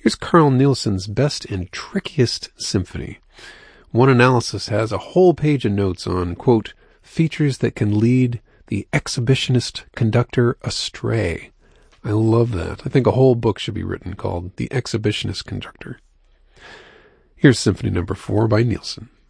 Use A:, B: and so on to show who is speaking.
A: Here's Carl Nielsen's best and trickiest symphony. One analysis has a whole page of notes on, quote, features that can lead the exhibitionist conductor astray. I love that. I think a whole book should be written called The Exhibitionist Conductor. Here's Symphony Number 4 by Nielsen.